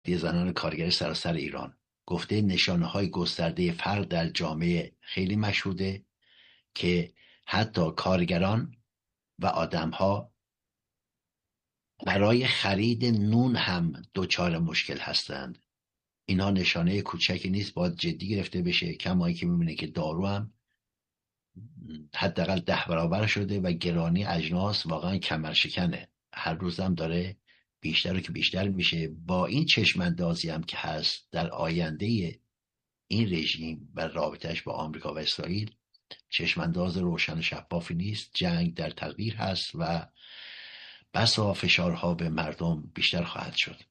زنان کارگر سراسر ایران گفته نشانه‌های گسترده فقر در جامعه خیلی مشهوده که حتی کارگران و آدم‌ها برای خرید نون هم دچار مشکل هستند. اینها نشانه کوچکی نیست، باید جدی گرفته بشه. کمایی که می‌بینه که دارو هم حداقل 10 برابر شده و گرانی اجناس واقعا کمرشکنه. هر روزم داره بیشتر و که بیشتر میشه. با این چشم‌اندازی هم که هست در آینده این رژیم و رابطش با آمریکا و اسرائیل، چشم‌انداز روشن و شفافی نیست. جنگ در تقدیر هست و بسا فشارها به مردم بیشتر خواهد شد.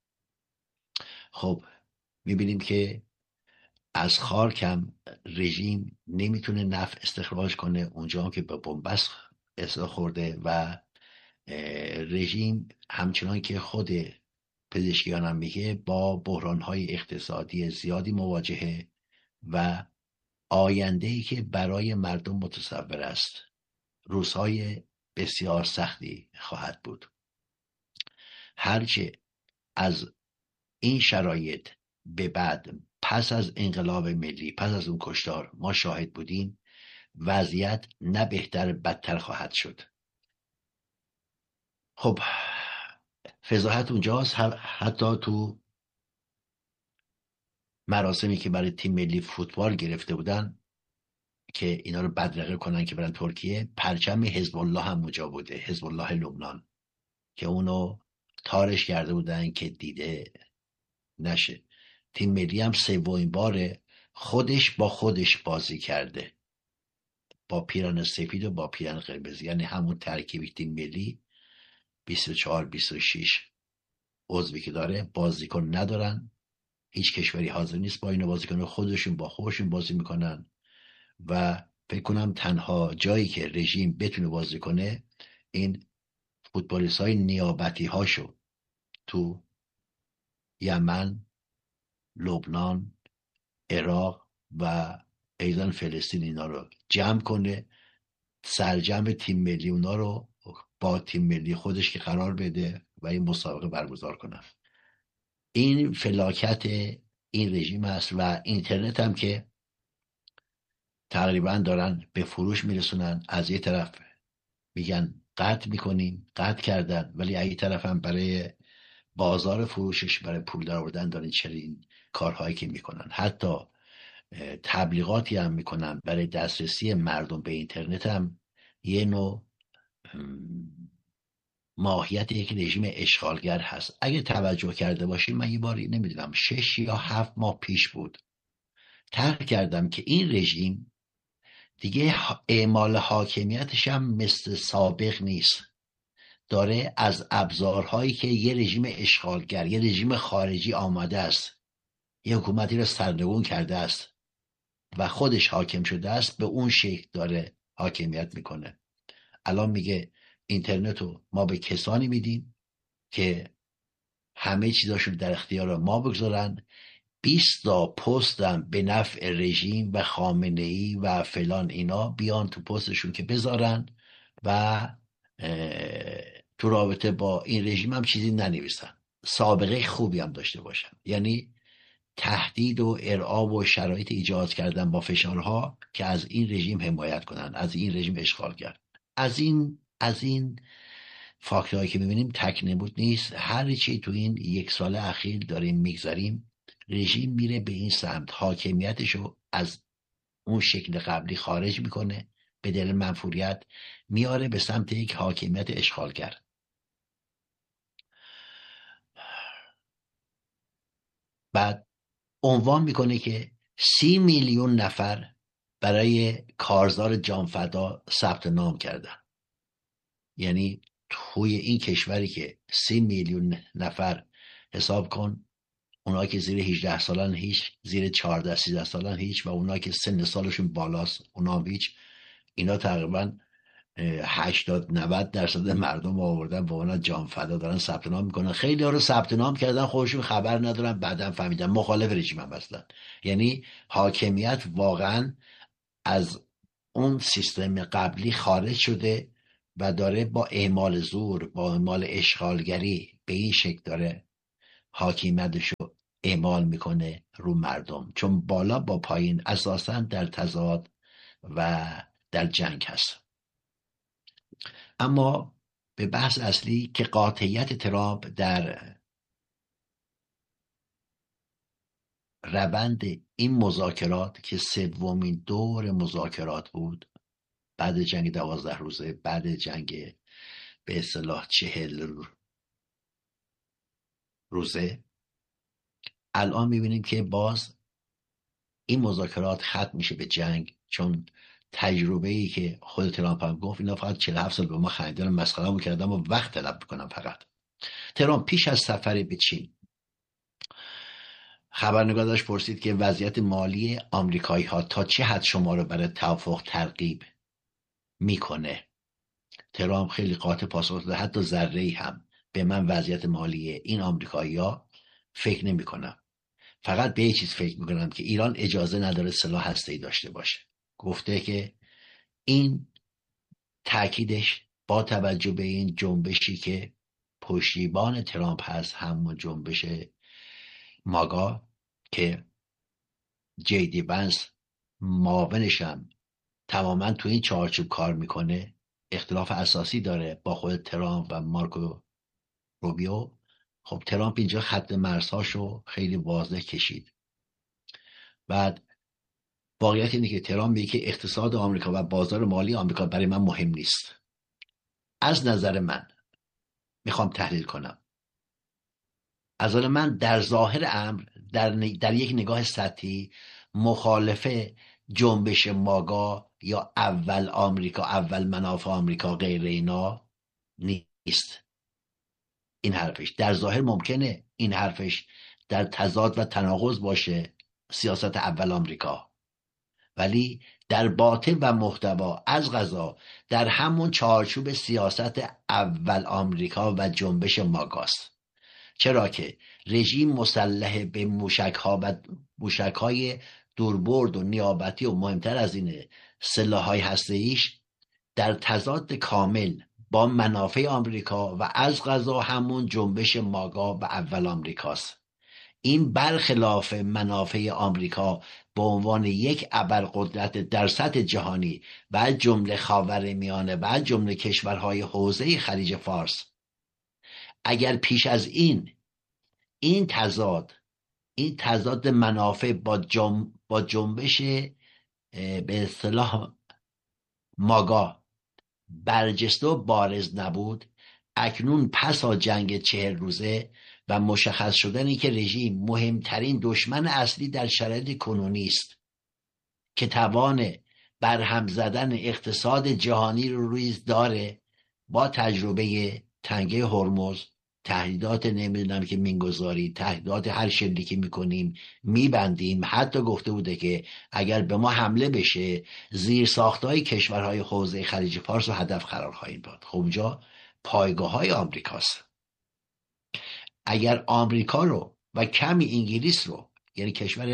خب میبینیم که از خاک هم رژیم نمیتونه نفت استخراج کنه، اونجا هم که به بنبست اصلا خورده و رژیم همچنان که خود پزشکیان هم میگه با بحرانهای اقتصادی زیادی مواجهه و آینده‌ای که برای مردم متصور است روزهای بسیار سختی خواهد بود. هرچه از این شرایط به بعد پس از انقلاب ملی، پس از اون کشتار ما شاهد بودیم، وضعیت نه بهتر بدتر خواهد شد. خب فضاحت اونجاست. حتی تو مراسمی که برای تیم ملی فوتبال گرفته بودن که اینا رو بدرقه کنن که برن ترکیه، پرچم حزب الله هم اونجا بوده، حزب الله لبنان، که اونو تارش کرده بودن که دیده نشه. تیم ملی هم سومین باره خودش با خودش بازی کرده، با پیران سفید و با پیران قرمز، یعنی همون ترکیبی تیم ملی 24-26 عضوی که داره بازیکن ندارن. هیچ کشوری حاضر نیست با اینو بازی کنه، خودشون با خودشون بازی میکنن و فکر کنم تنها جایی که رژیم بتونه بازی کنه این فوتبالیست های نیابتی هاشو تو یمن، لبنان، عراق و ایضا فلسطین اینا رو جمع کنه، سرجم تیم ملی اونا رو با تیم ملی خودش که قرار بده و این مسابقه برگزار کنه. این فلاکت این رژیم است و اینترنت هم که تقریبا دارن به فروش میرسونن. از یه طرف میگن قطع میکنیم، قطع کردن، ولی از یه طرف هم برای بازار فروشش، برای پول درآوردن دارن چنین کارهایی که میکنن. حتی تبلیغاتی هم میکنن برای دسترسی مردم به اینترنت، هم یه نوع ماهیت یک رژیم اشغالگر هست. اگه توجه کرده باشین، من یه باری نمیدونم 6 یا 7 ماه پیش بود طرح کردم که این رژیم دیگه اعمال حاکمیتش هم مثل سابق نیست، داره از ابزارهایی که یه رژیم اشغالگر، یه رژیم خارجی آماده است، یه حکومتی رو سرنگون کرده است و خودش حاکم شده است، به اون شکل داره حاکمیت میکنه. الان میگه اینترنت رو ما به کسانی میدیم که همه چیزاشون در اختیار ما بگذارن، 20 تا پستم به نفع رژیم و خامنه‌ای و فلان اینا بیان تو پستشون که بذارن و تو رابطه با این رژیم هم چیزی ننویسن، سابقه خوبی هم داشته باشن. یعنی تهدید و ارعاب و شرایط ایجاد کردن با فشارها که از این رژیم حمایت کنن، از این رژیم اشغالگر. از این فاکتورهایی که میبینیم تک نمود نیست. هر چی تو این 1 سال اخیر داریم میگذاریم، رژیم میره به این سمت، حاکمیتشو از اون شکل قبلی خارج میکنه، به دلیل منفوریت میاره به سمت یک حاکمیت اشغالگر. بعد عنوان میکنه که 30 میلیون نفر برای کارزار جانفدا ثبت نام کردن. یعنی توی این کشوری که 30 میلیون نفر، حساب کن اونا که زیر 18 سالن هیچ، زیر 14-13 سالن هیچ، و اونا که سن سالشون بالاست اونا هیچ. اینا تقریبا 80-90% مردم آوردن به اونا جان فدا دارن ثبت نام میکنن. خیلی ها رو ثبت نام کردن خودشون خبر ندارن، بعدم فهمیدن مخالف رژیم هم هستن. یعنی حاکمیت واقعا از اون سیستم قبلی خارج شده و داره با اعمال زور، با اعمال اشغالگری به این شکل داره حاکمیتش رو اعمال میکنه رو مردم، چون بالا با پایین اساسا در تضاد و در جنگ هست. اما به بحث اصلی که قاطعیت ترامپ در روند این مذاکرات که سومین دور مذاکرات بود بعد جنگ 12 روزه، بعد جنگ به اصطلاح 40 روزه، الان میبینیم که باز این مذاکرات ختم میشه به جنگ، چون تجربه ای که خود ترامپ هم گفت اینا فقط 47 سال به ما خندیدن، مسخره‌مون کردن و وقت طلب میکنن. فقط ترامپ پیش از سفر به چین خبرنگار داشت پرسید که وضعیت مالی آمریکایی ها تا چه حد شما رو برای توافق ترغیب میکنه. ترامپ خیلی قاطع پاسخ داد حتی ذره‌ای هم به من وضعیت مالی این آمریکایی ها فکر نمی کنم. فقط به یه چیز فکر میکنم که ایران اجازه نداره سلاح هسته‌ای داشته باشه. گفته که این تاکیدش با توجه به این جنبشی که پشتیبان ترامپ هست، همون جنبش ماگا که جیدی بنس معاونشم تماما تو این چارچوب کار میکنه، اختلاف اساسی داره با خود ترامپ و مارکو روبیو. خب ترامپ اینجا خط مرزهاشو خیلی واضح کشید. بعد واقعیت اینه که ترامپ میگه که اقتصاد آمریکا و بازار مالی آمریکا برای من مهم نیست. از نظر من میخوام تحلیل کنم، از نظر من در ظاهر امر در یک نگاه سطحی مخالف جنبش ماگا یا اول آمریکا، اول منافع آمریکا، غیر اینا نیست. این حرفش در ظاهر ممکنه این حرفش در تضاد و تناقض باشه سیاست اول آمریکا، ولی در باطن و محتوا از قضا در همون چارچوب سیاست اول آمریکا و جنبش ماگاست. چرا که رژیم مسلح به موشک‌ها و موشک‌های دوربرد و نیابتی و مهمتر از اینه سلاح‌های هسته‌ایش در تضاد کامل با منافع آمریکا و از قضا همون جنبش ماگا و اول آمریکاست. این برخلاف منافع آمریکا به عنوان یک ابرقدرت در سطح جهانی و از جمله خاورمیانه و از جمله کشورهای حوزه خلیج فارس، اگر پیش از این تضاد منافع با جنبش به اصطلاح ماگا برجسته و بارز نبود، اکنون پسا جنگ 40 روزه و مشخص شدنی که رژیم مهمترین دشمن اصلی در شرایط کنونی است که توان برهم زدن اقتصاد جهانی رو رویز داره، با تجربه تنگه هرمز، تهدیدات نمیدونم که مینگذاری، تهدیدات هر شکلی که میکنیم میبندیم. حتی گفته بوده که اگر به ما حمله بشه زیر ساختهای کشورهای حوزه خلیج فارس رو هدف قرار خواهیم داد. خب اونجا پایگاه های آمریکاست. اگر آمریکا رو و کمی انگلیس رو، یعنی کشور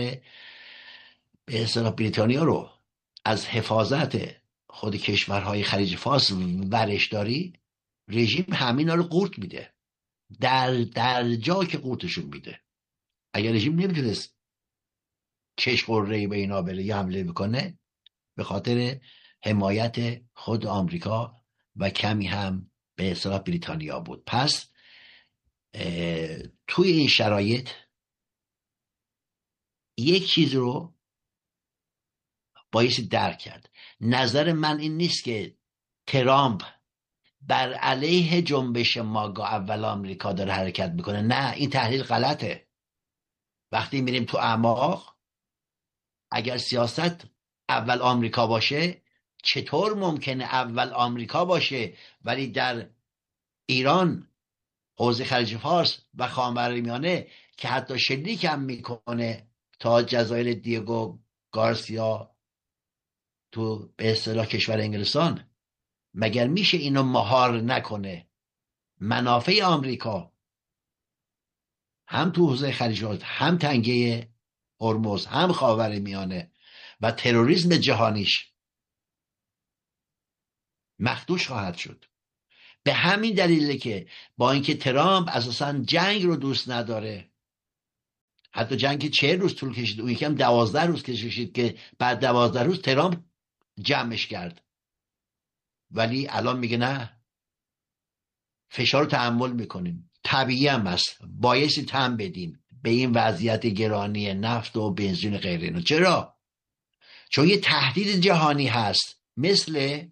به اصطلاح بریتانیا رو، از حفاظت خود کشورهای خلیج فارس ورش داری، رژیم همینا رو قورت میده در جا که قورتشون میده. اگر رژیم نمیتونست کش قره‌ای به اینا بره یا حمله بکنه، به خاطر حمایت خود آمریکا و کمی هم به اصطلاح بریتانیا بود. پس توی این شرایط یک چیز رو بایستی درک کرد. نظر من این نیست که ترامپ بر علیه جنبش ماگا اول آمریکا داره حرکت میکنه. نه، این تحلیل غلطه. وقتی میریم تو اعماق، اگر سیاست اول آمریکا باشه، چطور ممکنه اول آمریکا باشه ولی در ایران، حوزه خلیج فارس و خاورمیانه که حتی شلیک هم میکنه تا جزایر دیگو گارسیا تو به اصطلاح کشور انگلستان، مگر میشه اینو مهار نکنه؟ منافع آمریکا هم تو حوزه خلیج فارس، هم تنگه هرمز، هم خاورمیانه و تروریسم جهانیش مخدوش خواهد شد. به همین دلیله که با اینکه ترامپ اساسا جنگ رو دوست نداره، حتی جنگ 40 روز طول کشید، اون یکم 12 روز کشید که بعد 12 روز ترامپ جمعش کرد. ولی الان میگه نه، فشار رو تحمل میکنیم، طبیعی هم هست، بایستی تن بدیم به این وضعیت گرانی نفت و بنزین غیره اینا. چرا؟ چون یه تهدید جهانی هست مثل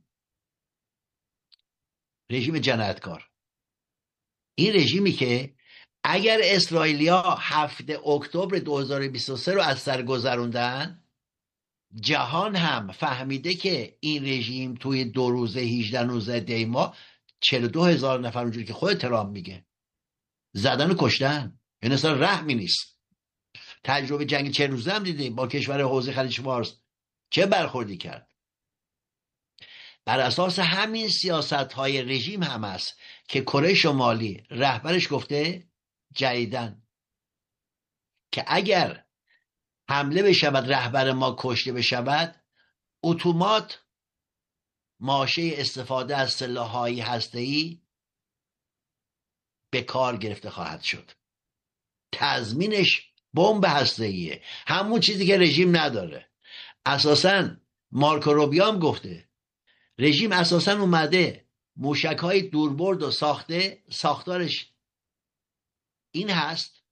رژیم جنایتکار. این رژیمی که اگر اسرائیلیا 7 اکتبر 2023 رو از سر گذروندن، جهان هم فهمیده که این رژیم توی 2 روزه 18-19 دیما 42,000 نفر، اونجوری که خود ترامپ میگه، زدن و کشتن. یعنی اصلا رحمی نیست. تجربه جنگ 40 روزه هم دیدیم با کشور حوزه خلیج فارس چه برخوردی کرد. بر اساس همین سیاست های رژیم هم است که کره شمالی رهبرش گفته جدیدن که اگر حمله بشود، رهبر ما کشته بشود، اتومات ماشه استفاده از سلاح‌های هسته‌ای به کار گرفته خواهد شد. تضمینش بمب هسته‌ایه، همون چیزی که رژیم نداره. اساساً مارکو روبیو هم گفته رژیم اساساً اومده موشک‌های دوربرد و ساخته، ساختارش این هست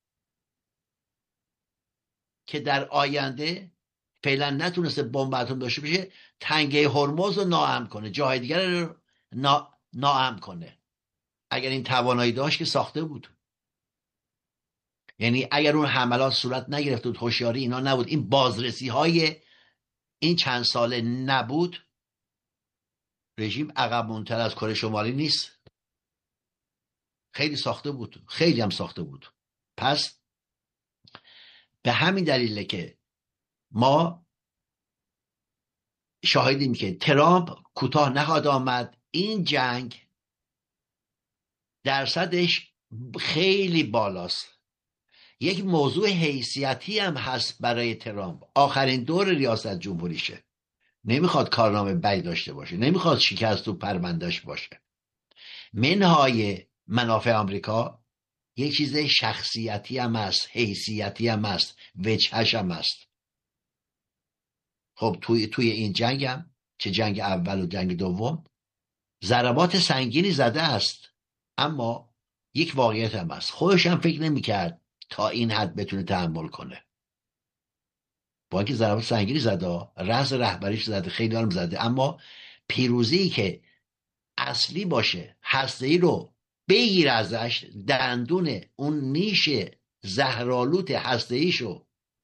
که در آینده فعلا نتونسته بمب اتم داشته باشه، تنگه هرمز رو ناامن کنه، جاهای دیگر رو ناامن کنه. اگر این توانایی داشت که ساخته بود. یعنی اگر اون حملات صورت نگرفت و هوشیاری اینا نبود، این بازرسی های این چند ساله نبود، رژیم عقب مونتر از کره شمالی نیست. خیلی ساخته بود، خیلی هم ساخته بود. پس به همین دلیله که ما شاهدیم که ترامپ کوتاه نخواهد آمد. این جنگ درصدش خیلی بالاست. یک موضوع حیثیتی هم هست برای ترامپ. آخرین دور ریاست جمهوریشه، نمیخواد کارنامه بدی داشته باشه، نمیخواد شکست تو پروندهش باشه. منهای منافع آمریکا یک چیز شخصیتی هم هست، حیثیتی هم هست، وجهش هم هست. خب توی این جنگ هم، چه جنگ اول و جنگ دوم، ضربات سنگینی زده است، اما یک واقعیت هم هست، خودش هم فکر نمیکرد تا این حد بتونه تحمل کنه. با اینکه ضربات سنگینی زده، رأس رهبریش زده، خیلی هم زده، اما پیروزی که اصلی باشه، هسته‌ای رو بگیر ازش، دندون اون نیش زهرآلود هسته‌ایشو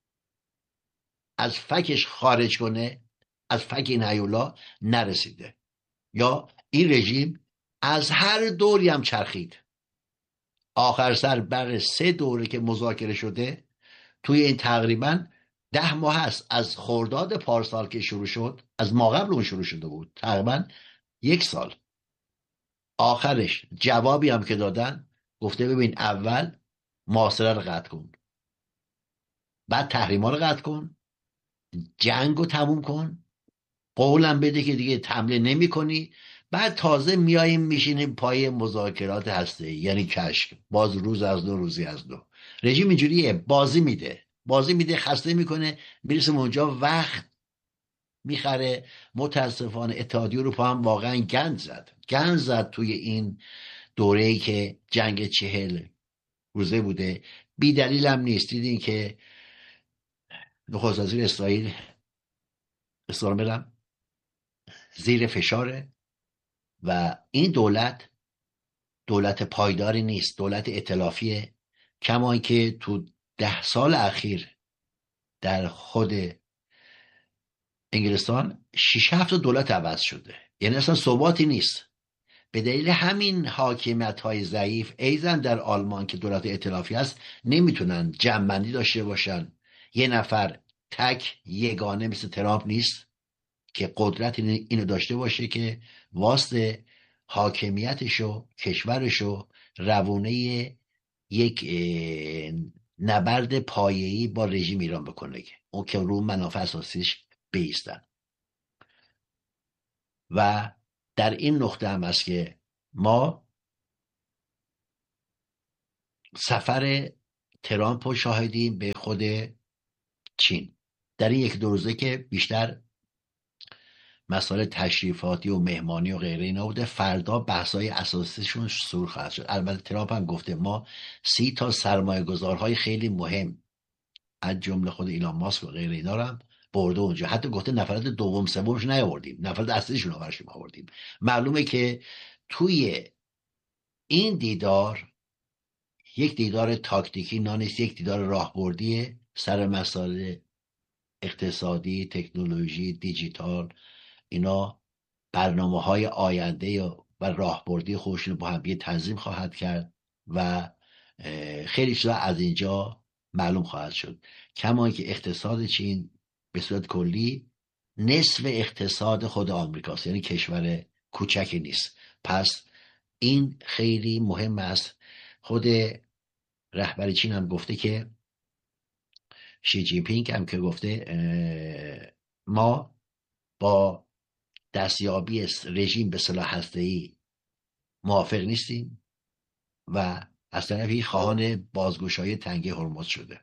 از فکش خارج کنه، از فک این هیولا نرسیده. یا این رژیم از هر دوری هم چرخید، آخر سر بر 3 دوره که مذاکره شده توی این تقریبا 10 ماه هست، از خرداد پارسال که شروع شد، از ما قبل اون شروع شده بود، تقریبا 1 سال. آخرش جوابی هم که دادن، گفته ببین اول محاصره رو قطع کن، بعد تحریما رو قطع کن، جنگ رو تموم کن، قولم بده که دیگه حمله نمی کنی، بعد تازه میاییم میشینیم پای مذاکرات هسته‌ای، یعنی کشک، باز روز از دو، روزی از دو. رژیم اینجوریه، بازی میده، خسته میکنه، میرسه اونجا وقت میخره. متاسفانه اتحادیه اروپا هم واقعا گند زد توی این دوره‌ای که جنگ 40 روزه بوده. بی دلیل هم نیست. دیدین که نخست وزیر اسرائیل برم زیر فشاره و این دولت پایداری نیست، دولت ائتلافیه. کما که تو 10 سال اخیر در خود انگلستان 6-7 دولت عوض شده، یعنی اصلا ثباتی نیست. به دلیل همین حاکمیت های ضعیف، ایزن در آلمان که دولت ائتلافی است، نمیتونن جمع‌بندی داشته باشن. یه نفر تک یگانه مثل ترامپ نیست که قدرت اینو داشته باشه که واسه حاکمیتشو، کشورشو، روونه یک نبرد پایه‌ای با رژیم ایران بکنه، اون که رو منافع اساسیش بیستن. و در این نقطه هم است که ما سفر ترامپ رو شاهدیم به خود چین. در این یک دو روزه که بیشتر مسائل تشریفاتی و مهمانی و غیره اینا بوده، فردا بحث‌های اساسیشون شروع خواهد شد. البته ترامپ هم گفته ما 30 تا سرمایه گذارهای خیلی مهم از جمله خود ایلان ماسک و غیره اینا رو هم برده اونجا. حتی گفته نفرات دوم سومش نیاوردیم، نفرات اصلیشون رو برشون آوردیم. معلومه که توی این دیدار یک دیدار تاکتیکی نیست، یک دیدار راهبردی سر مسائل اقتصادی، تکنولوژی، دیجیتال، اینا برنامه های آینده و راهبردی خودشون با هم تنظیم خواهد کرد و خیلی چیزا از اینجا معلوم خواهد شد. کما که اقتصاد چین به صورت کلی نصف اقتصاد خود آمریکاست، یعنی کشور کوچکی نیست. پس این خیلی مهم است. خود رهبر چین هم گفته که شی جین پینگ هم که گفته ما با دستیابی رژیم به سلاح هسته‌ای موافق نیستیم و از طرفی خواهان بازگشایی تنگه هرمز شده.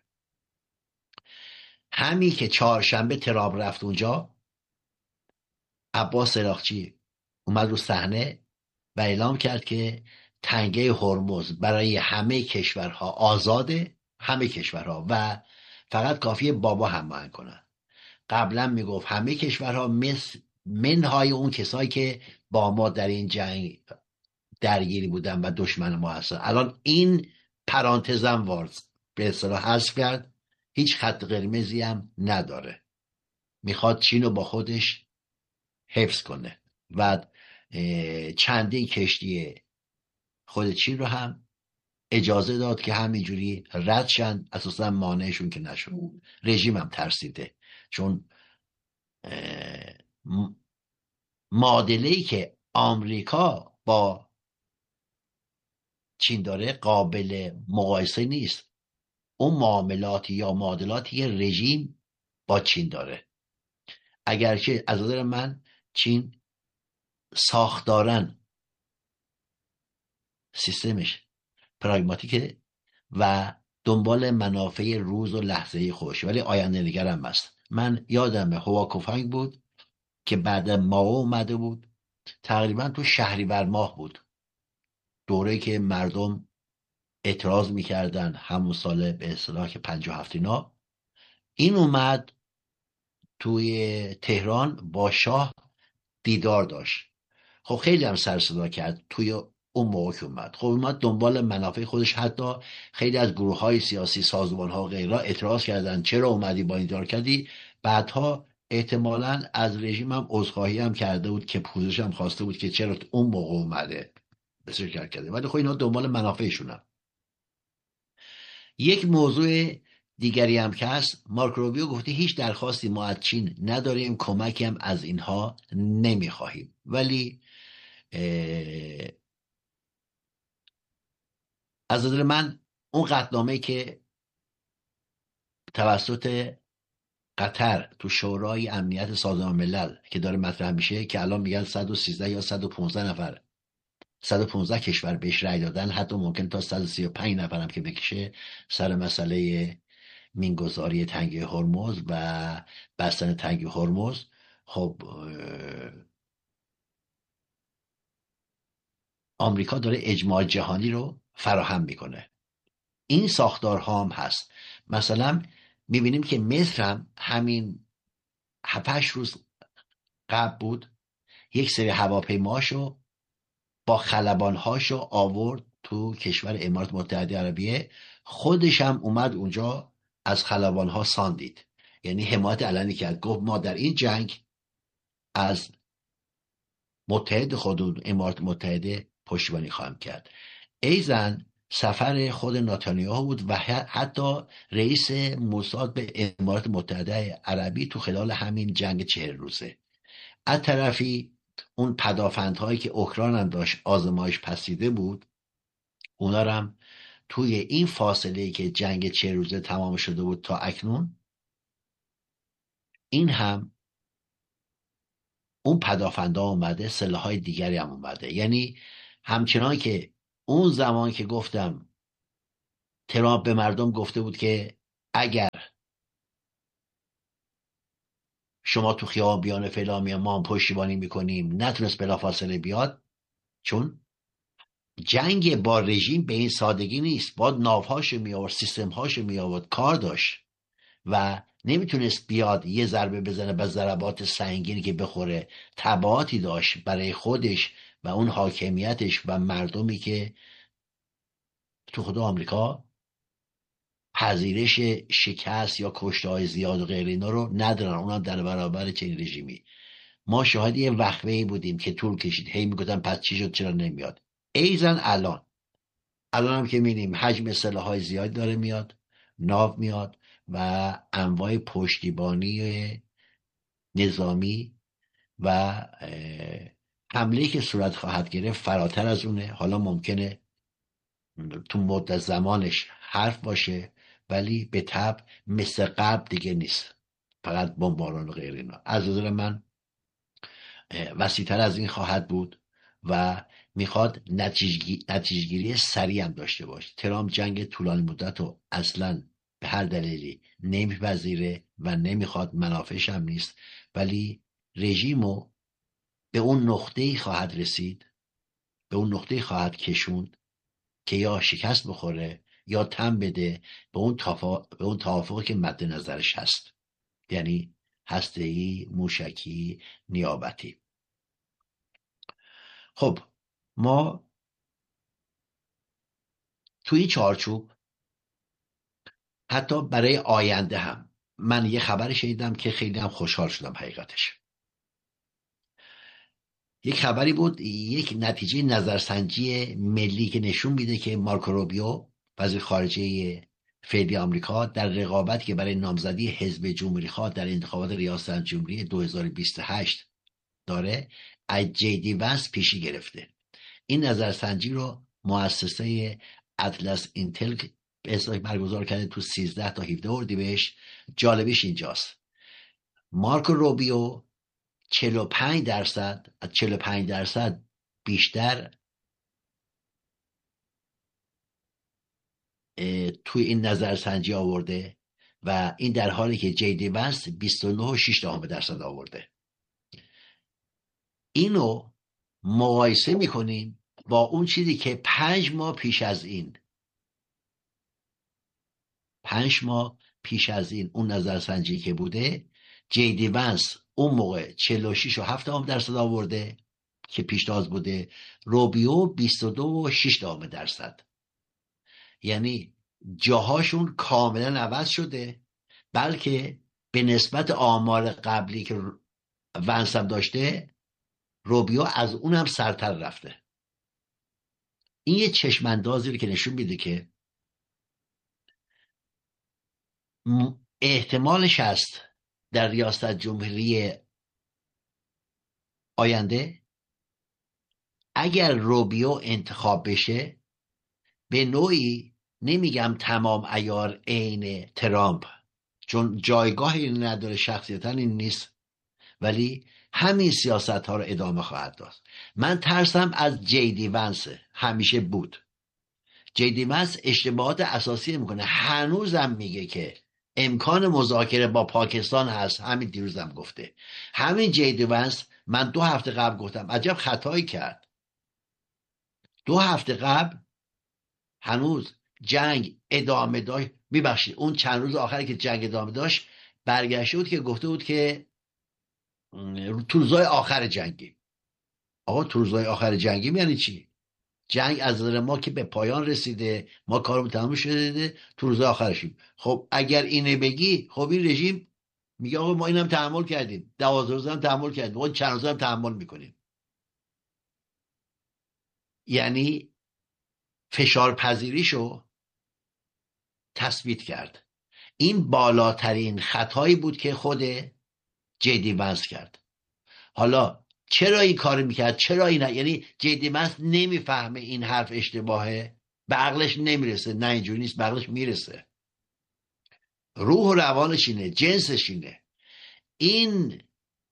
همین که چهارشنبه ترامپ رفت اونجا، عباس عراقچی اومد رو صحنه و اعلام کرد که تنگه هرمز برای همه کشورها آزاده، همه کشورها، و فقط کافیه بابا هماهنگ کنن. قبلا میگفت همه کشورها مثل منهای اون کسایی که با ما در این جنگ درگیری بودن و دشمن ما هستن. الان این پرانتزم وارد به اصطلاح حذف کرد، هیچ خط قرمزی هم نداره، میخواد چین رو با خودش حفظ کنه و چندین کشتی خود چین رو هم اجازه داد که همینجوری رد شن، اساسا مانعشون که نشد. رژیم هم ترسیده، چون معادله‌ای که آمریکا با چین داره قابل مقایسه نیست. اون معاملاتی یا معادلاتی رژیم با چین داره، اگرچه از نظر من چین ساختارن سیستمش پراگماتیکه و دنبال منافع روز و لحظه خودش، ولی آینده نگرم است. من یادم هواکوفنگ بود که بعد ماو اومده بود، تقریبا تو شهریور ماه بود، دوره که مردم اعتراض میکردن، همون سال به اصطلاح که 57 اینا. این اومد توی تهران با شاه دیدار داشت. خب خیلی هم سر صدا کرد توی اون موقع که اومد. خب اومد دنبال منافع خودش. حتی خیلی از گروه های سیاسی، سازمان ها و غیره اعتراض کردن چرا اومدی با این دیدار کردی. بعدها احتمالاً از رژیم هم عذرخواهی هم کرده بود که پوزش هم خواسته بود که چرا اون موقع اومده به شرکت کرده. ولی خب اینا دنبال منافعشونن. یک موضوع دیگری هم که هست، مارک روبیو گفته هیچ درخواستی ما از چین نداریم، کمکی هم از اینها نمیخواهیم. ولی از نظر من اون قطعنامه‌ای که توسط قطر تو شورای امنیت سازمان ملل که داره مطرح میشه، که الان میگن 113 یا 115 نفر 115 کشور بهش رأی دادن، حتی ممکن تا 135 نفر هم که بکشه، سر مسئله مینگذاری تنگه هرمز و بستن تنگه هرمز. خب آمریکا داره اجماع جهانی رو فراهم میکنه. این ساختارها هم هست. مثلا میبینیم که مصر هم همین 7-8 روز قبل بود یک سری هواپیماشو با خلبانهاشو آورد تو کشور امارات متحده عربیه. خودش هم اومد اونجا از خلبانها ساندید، یعنی حمایت علنی کرد، گفت ما در این جنگ از متحد خودمون امارات متحده پشتیبانی خواهم کرد. ایزن سفر خود نتانیاهو بود و حتی رئیس موساد به امارات متحده عربی تو خلال همین جنگ 40 روزه. از طرفی اون پدافندهایی که اوکراین هم داشت آزمایش پسیده بود، اونا هم توی این فاصله که جنگ 40 روزه تمام شده بود تا اکنون، این هم اون پدافنده اومده، سلاح‌های دیگری هم اومده. یعنی همچنان که اون زمان که گفتم ترامپ به مردم گفته بود که اگر شما تو خیابان بیان فلان میان ما هم پشتیبانی میکنیم، نتونست بلافاصله بیاد، چون جنگ با رژیم به این سادگی نیست، باید ناوهاشو می آورد، سیستمهاشو می آورد، کار داشت و نمیتونست بیاد یه ضربه بزنه به ضربات سنگینی که بخوره، تبعاتی داشت برای خودش و اون حاکمیتش و مردمی که تو خود آمریکا پذیرش شکست یا کشته‌های زیاد و غیر اینا رو ندارن، اونا در برابر چنین رژیمی. ما شاهد یه وقفه‌ای بودیم که طول کشید، هی میگفتن پس چی شد چرا نمیاد. ایزن الان هم که می‌بینیم حجم سلاح‌های زیاد داره میاد، ناو میاد و انواع پشتیبانی نظامی و حمله‌ای که صورت خواهد گرفت فراتر از اونه. حالا ممکنه تو مدت زمانش حرف باشه ولی به طبع مثل قبل دیگه نیست، فقط بمباران و غیر اینا. از نظر من وسیع‌تر از این خواهد بود و میخواد نتیجه‌گیری سریع هم داشته باشه. ترامپ جنگ طولانی مدت رو اصلا به هر دلیلی نمیپذیره و نمیخواد، منافعش هم نیست، ولی رژیمو به اون نقطه‌ای خواهد رسید، به اون نقطه‌ای خواهد کشوند که یا شکست بخوره یا تن بده به اون توافقی که مد نظرش هست، یعنی هسته‌ای، موشکی، نیابتی. خب ما توی این چارچوب حتی برای آینده هم من یه خبر شنیدم که خیلی هم خوشحال شدم. حقیقتش یک خبری بود، یک نتیجه نظرسنجی ملی که نشون میده که مارکو روبیو وزیر خارجه فعلی آمریکا در رقابتی که برای نامزدی حزب جمهوری خواه در انتخابات ریاست جمهوری 2028 داره از جی دی ونس پیشی گرفته. این نظرسنجی رو مؤسسه اطلس اینتل برگزار کرده تو 13 تا 17 اردیبهشت. جالبیش اینجاست، مارکو روبیو 45% از 45% بیشتر توی این نظرسنجی آورده و این در حالی که جی دی ونس 29.6% آورده. اینو مقایسه میکنیم با اون چیزی که 5 ماه پیش از این اون نظرسنجی که بوده، جی دی ونس اون موقع 46.7% آورده که پیشتاز بوده، روبیو 22.6%. یعنی جاهاشون کاملا عوض شده، بلکه به نسبت آمار قبلی که ونس هم داشته، روبیو از اون هم سرتر رفته. این یه چشماندازی رو که نشون میده که احتمالش هست در ریاست جمهوری آینده اگر روبیو انتخاب بشه، به نوعی نمیگم تمام عیار عین ترامپ، چون جایگاهی نداره، شخصیتا این نیست، ولی همین سیاست ها رو ادامه خواهد داد. من ترسم از جی دی ونس، همیشه بود. جی دی ونس اشتباهات اساسی میکنه، هنوزم میگه که امکان مذاکره با پاکستان هست، همین دیروزم گفته. همین جی دی ونس، من 2 هفته قبل گفتم عجب خطایی کرد. 2 هفته قبل هنوز جنگ ادامه داشت، میبخشید اون چند روز آخری که جنگ ادامه داشت برگشته بود که گفته بود که تو روزهای آخر جنگی. آقا تو روزهای آخر جنگی یعنی چی؟ جنگ از نظر ما که به پایان رسیده، ما کارمون تموم شده، تو روزهای آخرشیم. خب اگر اینه بگی، خب این رژیم میگه آقا ما اینم تحمل کردیم، 12 روز هم تحمل کردیم، ما چند روز هم تحمل میکنیم. یعنی فشار پذیریشو تثبیت کرد. این بالاترین خطایی بود که خود جی دی ونس کرد. حالا چرا این کار میکرد، چرا این، یعنی جی دی ونس نمیفهمه این حرف اشتباهه، به عقلش نمیرسه؟ نه اینجوری نیست، به عقلش میرسه، روح و روانش اینه، جنسش اینه. این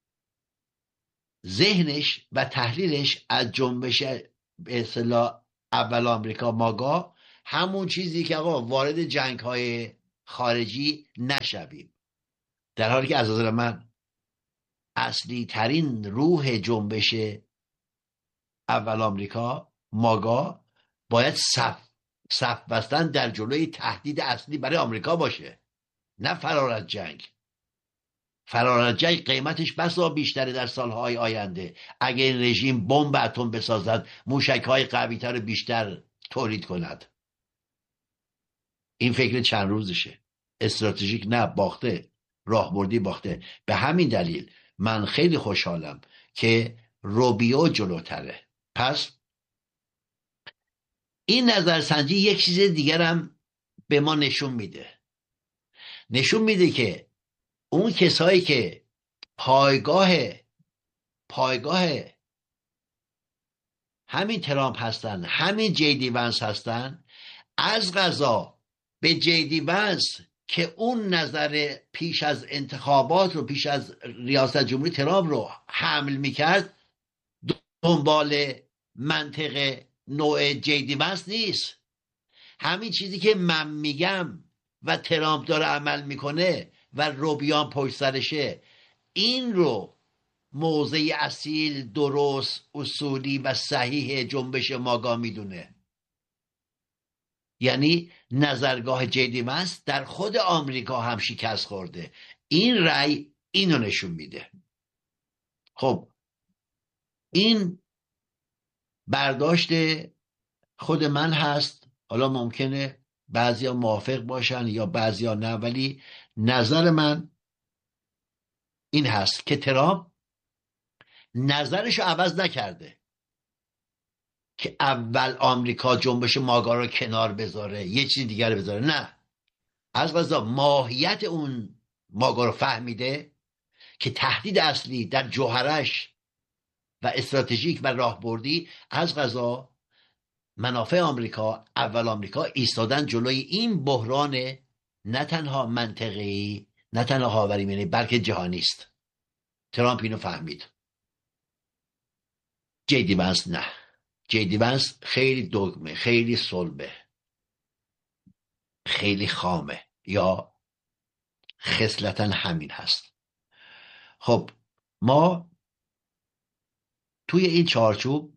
ذهنش و تحلیلش از جنبش به اصطلاح اول آمریکا ماگا همون چیزی که آقا وارد جنگ های خارجی نشویم، در حالی که از نظر من اصلی ترین روح جنبش اول آمریکا، ماگا، باید صف بستن در جلوی تهدید اصلی برای آمریکا باشه، نه فرار از جنگ. فرار از جنگ قیمتش بسا بیشتره در سالهای آینده. اگه این رژیم بمب اتم بسازد، موشک‌های قوی‌تر رو بیشتر تولید کند. این فکر چند روزشه، استراتژیک نه، باخته، راهبردی باخته. به همین دلیل من خیلی خوشحالم که روبیو جلوتره. پس این نظرسنجی یک چیز دیگرم به ما نشون میده که اون کسایی که پایگاه همین ترامپ هستن، همین جیدی ونس هستن، از قضا به جیدی ونس که اون نظر پیش از انتخابات رو، پیش از ریاست جمهوری ترامپ رو حمل میکرد، دنبال منطق نوع جیدی ونس نیست. همین چیزی که من میگم و ترامپ داره عمل میکنه و روبیان پشت سرشه، این رو موضع اصیل، درست، اصولی و صحیح جنبش ماگا میدونه. یعنی نظرگاه جیدی ونس در خود آمریکا هم شکست خورده. این رأی اینو نشون میده. خب این برداشت خود من هست. حالا ممکنه بعضیا موافق باشن یا بعضیا نه، ولی نظر من این هست که ترامپ نظرشو عوض نکرده که اول آمریکا جنبش ماگا رو کنار بذاره، یه چیز دیگر بذاره. نه، از قضا ماهیت اون ماگا رو فهمیده که تهدید اصلی در جوهرش و استراتژیک و راهبردی از قضا منافع آمریکا، اول آمریکا ایستادن جلوی این بحران نه تنها منطقه‌ای، نه تنها خاورمیانه، بلکه جهانی است. ترامپ اینو فهمید. جیدی ونس نه. جیدی ونس خیلی دگمه، خیلی صلبه، خیلی خامه، یا خصلتا همین هست. خب ما توی این چارچوب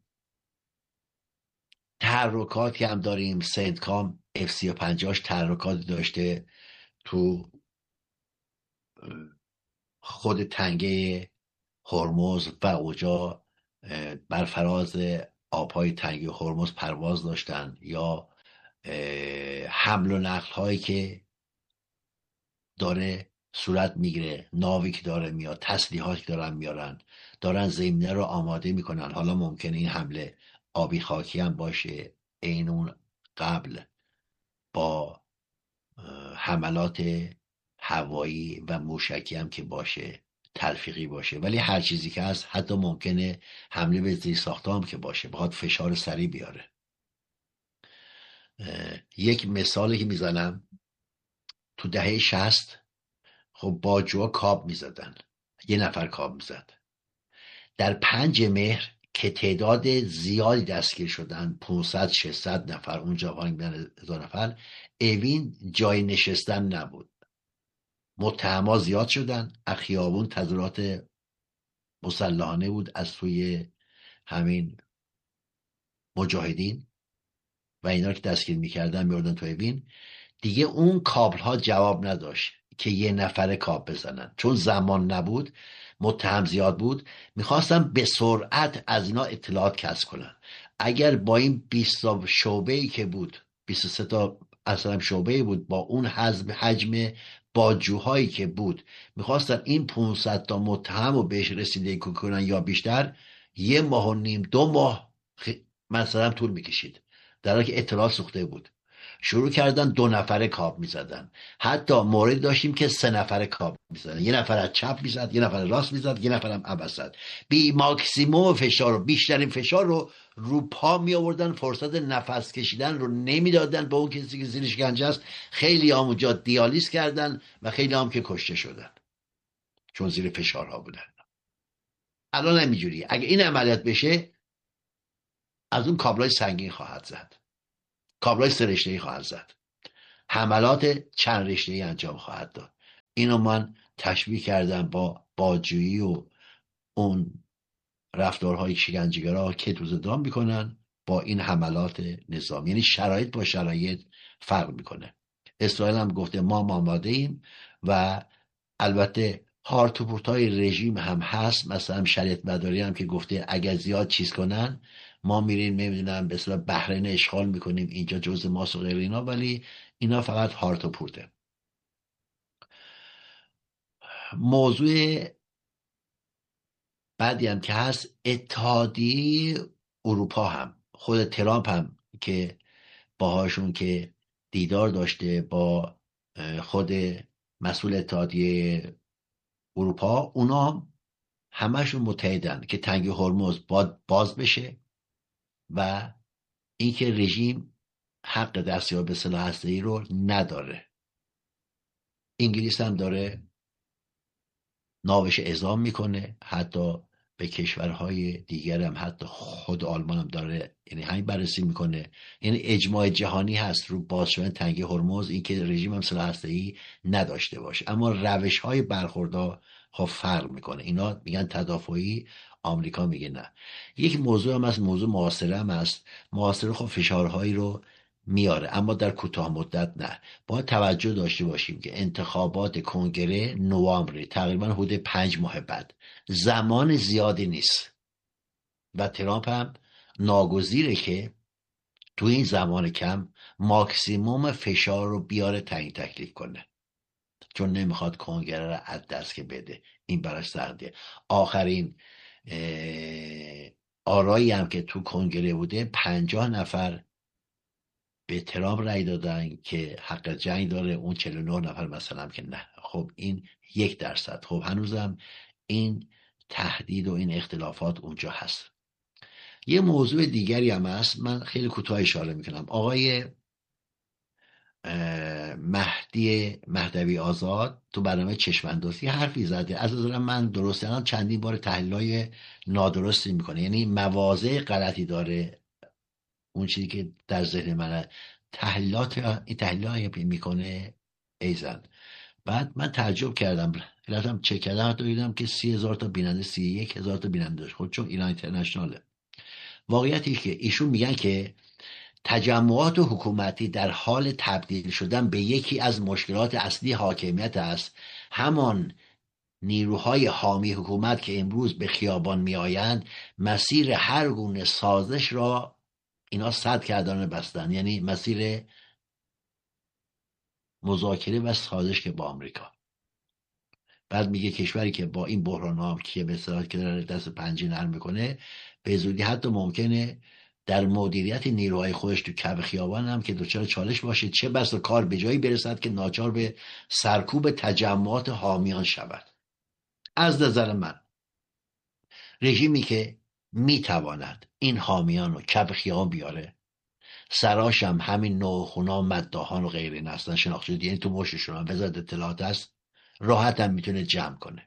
تحرکاتی هم داریم. سنتکام F-35 تحرکاتی داشته تو خود تنگه هرمز و اوجا بر فراز آبهای تنگه هرمز پرواز داشتن، یا حمل و نقل هایی که داره صورت میگیره، ناوی که داره میاد، تسلیحاتی که دارن میارن، دارن زمینه رو آماده میکنن. حالا ممکنه این حمله آبی خاکی هم باشه، این اون قبل با حملات هوایی و موشکی هم که باشه، تلفیقی باشه. ولی هر چیزی که هست، حتی ممکنه حمله به زیر ساخته هم که باشه، بخواد فشار سریع بیاره. یک مثالی که میزنم، تو دهه 60 خب باجوها کاب میزدن، یه نفر کاب میزد. در 5 مهر که تعداد زیادی دستگیر شدن، 500-600 نفر، اونجا بودن 1000 نفر، اوین جای نشستن نبود. متهما زیاد شدن، خیابون تظاهرات مسلحانه بود از سوی همین مجاهدین و اینا که دستگیر میکردن میوردن تو اوین. دیگه اون کابل ها جواب نداشت که یه نفر کاب بزنن، چون زمان نبود، متهم زیاد بود، میخواستن به سرعت از اینا اطلاعات کسب کنن. اگر با این 20 شعبه‌ای که بود، 23 تا اصلا شعبه بود، با اون حجم باجوهایی که بود، میخواستن این 500 تا متهم رو بهش رسیدگی کنن یا بیشتر، 1.5 ماه 2 ماه مثلا طول میکشید، در حالی که اطلاعات سوخته بود. شروع کردن 2 نفره کاب میزدن. حتی مورد داشتیم که 3 نفره کاب میزدن، یه نفر از چپ میزد، یه نفر راست میزد، یه نفر هم وسط. بی ماکسیموم فشار رو، بیشترین فشار رو پا می آوردن، فرصت نفس کشیدن رو نمیدادن به اون کسی که زیر شکنجه است. خیلی هم اونجا دیالیز کردن و خیلی هم که کشته شدن چون زیر فشارها بودن. الان نمیجوری. اگه این عملیات بشه، از اون کابلای سنگین خواهد زد. کابلای 3 رشته‌ای خواهد زد، حملات چند رشته‌ای انجام خواهد داد. اینو من تشبیه کردم با بازجویی و اون رفتارهای شکنجهگرا که دوزدان میکنن با این حملات نظامی. یعنی شرایط با شرایط فرق میکنه. اسرائیل هم گفته ما آماده ایم و البته هارت و پورتای رژیم هم هست. مثلا شریعت مداری هم که گفته اگر زیاد چیز کنن ما میریم نمیدونم به اصطلاح بحرین اشغال میکنیم، اینجا جزء ماست و غیر اینا، ولی اینا فقط هارت و پورته. موضوع بعدی هم که هست، اتحادیه اروپا هم خود ترامپ هم که باهاشون که دیدار داشته با خود مسئول اتحادیه اروپا، اونا همشون متحدن که تنگه هرمز باز بشه و اینکه رژیم حق دستیابی به سلاح هسته‌ای رو نداره. انگلیس هم داره ناوش اعزام میکنه، حتی به کشورهای دیگر هم، حتی خود آلمان هم داره یعنی همین بررسی میکنه. یعنی اجماع جهانی هست رو باز شدن تنگه هرمز، اینکه رژیم هم سلاح هسته‌ای نداشته باشه، اما روش های برخوردها ها فرق میکنه. اینا میگن تدافعی، آمریکا میگه نه. یک موضوع هم هست، موضوع محاصره هم هست. محاصره خب فشارهایی رو میاره اما در کوتاه مدت نه. باید توجه داشته باشیم که انتخابات کنگره نوامبر، تقریبا حدود 5 ماه بعد، زمان زیادی نیست و ترامپ هم ناگزیره که تو این زمان کم ماکسیموم فشار رو بیاره تعیین تکلیف کنه، چون نمیخواد کنگره رو از دست که بده. این براش سخته. آخرین آرایی هم که تو کنگره بوده 50 نفر به ترامپ رای دادن که حق جنگ داره، اون 49 نفر مثلا که نه. خب این 1%. خب هنوزم این تهدید و این اختلافات اونجا هست. یه موضوع دیگری هم هست، من خیلی کوتاه اشاره میکنم. آقای مهدوی آزاد تو برنامه چشم‌انداز حرفی زده، از نظر من درسته. الان چندین بار تحلیل‌های نادرستی میکنه، یعنی مواضع غلطی داره. اون چیزی که در ذهن منه، این تحلیلات میکنه ایزن. بعد من تعجب کردم، رفتم چک کردم، حتی دیدم که 30,000 تا بیننده، 31,000 تا بیننده داشت. خود چون ایران اینترنشناله. واقعیتی که ایشون میگن که تجمعات حکومتی در حال تبدیل شدن به یکی از مشکلات اصلی حاکمیت است. همان نیروهای حامی حکومت که امروز به خیابان می آیند مسیر هر گونه سازش را اینا سد کردن بستن، یعنی مسیر مذاکره و سازش که با آمریکا. بعد میگه کشوری که با این بحران ها که به اصطلاح که داره دست پنجه نرم میکنه، به زودی حتی ممکنه در مدیریت نیروهای خودش تو کف خیابان هم که دچار چالش باشه، چه بسا کار به جایی برسد که ناچار به سرکوب تجمعات حامیان شود. از نظر من رژیمی که میتواند این حامیان رو کف خیابان بیاره، سراش هم همین نوخونا، مداحان و غیره نستن شناخت شده، یعنی تو مشتشون هم وزارت اطلاعات هست، راحت هم میتونه جمع کنه.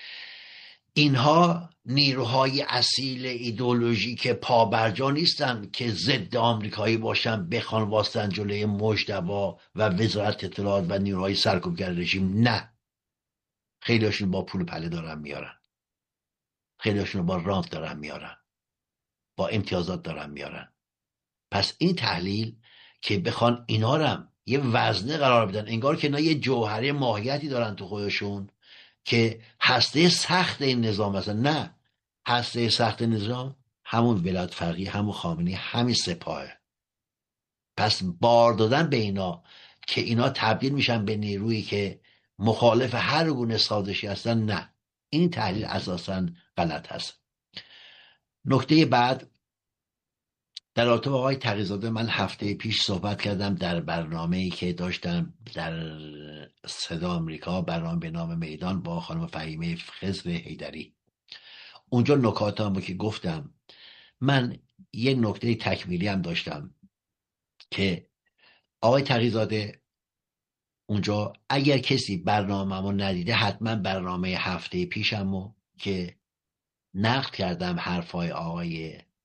اینها نیروهای اصیل ایدئولوژیک پابرجا نیستن که ضد آمریکایی باشن، بخوان واسطن جلوی مجتبی و وزارت اطلاعات و نیروهای سرکوبگر رژیم. نه، خیلیشون با پول پله دارن میارن، خیلیشون با رانت دارن میارن، با امتیازات دارن میارن. پس این تحلیل که بخوان اینا رو یه وزنه قرار بدن، انگار که اینا یه جوهره ماهیتی دارن تو خودشون که هسته سخت این نظام هستن. نه، هسته سخت نظام همون ولایت فقیه، همون خامنه‌ای، همین سپاهه. پس بار دادن به اینا که اینا تبدیل میشن به نیرویی که مخالف هر گونه سازشی هستن، نه، این تحلیل اساساً غلط هست. نکته بعد، در رابطه با آقای تقی‌زاده، من هفته پیش صحبت کردم در برنامه‌ای که داشتم در صدا آمریکا، برنامه به نام میدان، با خانم فهیمه خضر حیدری. اونجا نکاتامو که گفتم، من یه نکته تکمیلی هم داشتم که آقای تقی‌زاده اونجا، اگر کسی برنامه‌مو ندیده، حتما برنامه هفته پیشمو که نقد کردم حرفای آقای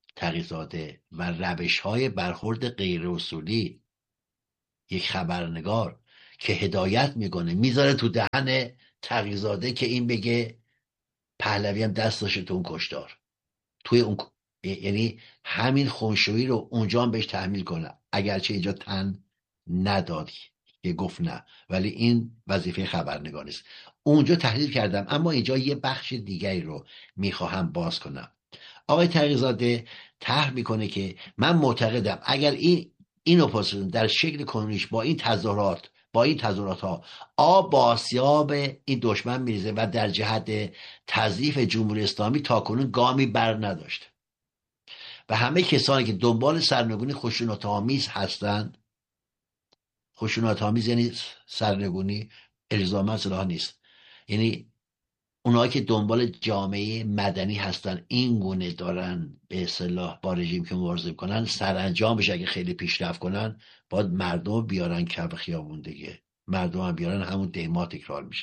تقی‌زاده و روش‌های برخورد غیر اصولی یک خبرنگار که هدایت میکنه میذاره تو دهن تقی‌زاده که این بگه پهلوی هم دست داشته تو اون کشتار، توی اون یعنی همین خونشویی رو اونجا هم بهش تحمیل کنه، اگرچه اینجا تن ندادی که گفت نه، ولی این وظیفه خبرنگار است. اونجا تحلیل کردم، اما اینجا یه بخش دیگری رو میخواهم باز کنم. آقای تقی‌زاده طرح میکنه که من معتقدم اگر این اپوزیسیون در شکل کنونیش با این تظاهرات ها آب با آسیاب این دشمن میریزه و در جهت تضعیف جمهوری اسلامی تاکنون گامی بر نداشته و همه کسانی که دنبال سرنگونی خشونت‌آمیز هستند، خشونت‌آمیز یعنی سرنگونی الزاما اصطلاح نیست، یعنی اونایی که دنبال جامعه مدنی هستن این گونه دارن به اصطلاح با رژیم که مبارزه کنن، سرانجامش اگه خیلی پیشرفت کنن باید مردم بیارن کف خیابون دیگه، مردم هم بیارن، همون دیما تکرار میشه.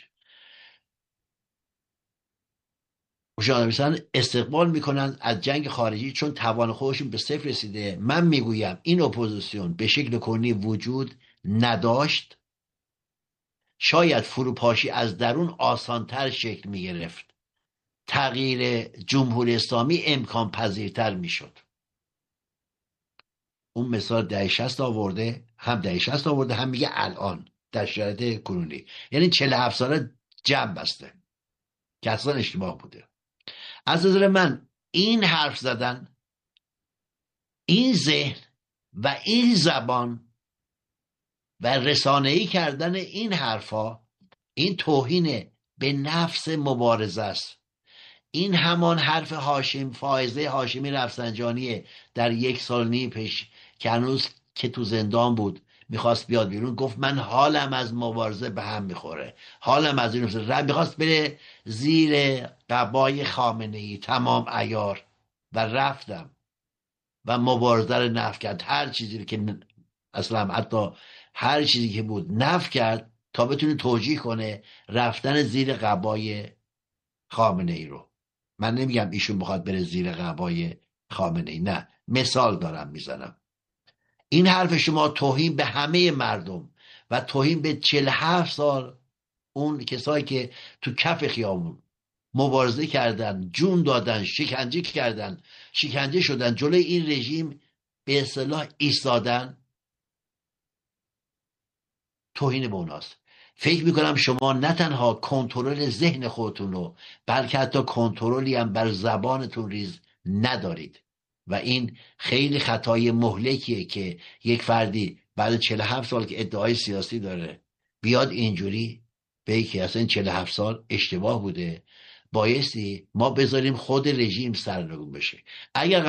استقبال میکنن از جنگ خارجی چون توان خودشون به صفر رسیده. من میگویم این اپوزیسیون به شکل کنی وجود نداشت، شاید فروپاشی از درون آسانتر شکل میگرفت، تغییر جمهوری اسلامی امکان پذیرتر میشد. اون مثال دهه 60 آورده، هم دهه 60 آورده، هم میگه الان در شرایط کنونی، یعنی 47 ساله جمع بسته که اصلا اشتباه بوده. از نظر من این حرف زدن، این ذهن و این زبان و رسانه‌ای کردن این حرفا، این توهین به نفس مبارزه است. این همان حرف فائزه هاشمی رفسنجانیه در 1 سال و نیم پیش که هنوز که تو زندان بود میخواست بیاد بیرون، گفت من حالم از مبارزه به هم میخوره، حالم از این میخواست بره زیر قبای خامنه‌ای تمام عیار و رفتم و مبارزه رو نفی کرد، هر چیزی که اصلا حتی هر چیزی که بود نفی کرد تا بتونه توجیه کنه رفتن زیر قبای خامنه‌ای رو. من نمیگم ایشون بخواد بره زیر قبای خامنه‌ای، نه، مثال دارم میزنم. این حرف شما توهین به همه مردم و توهین به 47 سال اون کسایی که تو کف خیابون مبارزه کردن، جون دادن، شکنجه شدن، جلوی این رژیم به اصطلاح ایستادن، توهین به اوناست. فکر میکنم شما نه تنها کنترل ذهن خودتون رو، بلکه حتی کنترلی هم بر زبانتون ریز ندارید و این خیلی خطای مهلکیه که یک فردی بعد 47 سال که ادعای سیاسی داره بیاد اینجوری بگه که اصلا 47 سال اشتباه بوده، بایستی ما بذاریم خود رژیم سرنگون بشه. اگر